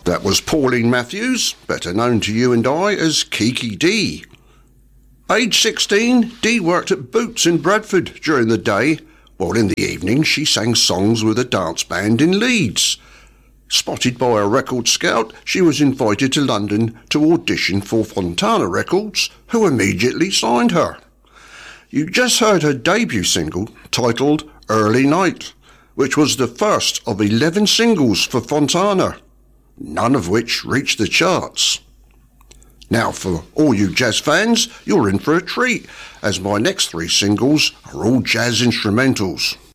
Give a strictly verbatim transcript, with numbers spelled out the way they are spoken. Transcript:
That was Pauline Matthews, better known to you and I as Kiki Dee. Age sixteen, Dee worked at Boots in Bradford during the day, while in the evening she sang songs with a dance band in Leeds. Spotted by a record scout, she was invited to London to audition for Fontana Records, who immediately signed her. You just heard her debut single, titled Early Night, which was the first of eleven singles for Fontana, none of which reached the charts. Now, for all you jazz fans, you're in for a treat, as my next three singles are all jazz instrumentals.